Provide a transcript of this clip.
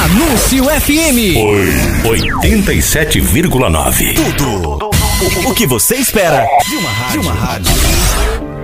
Anúncio FM. 87,9. Tudo o que você espera de uma rádio.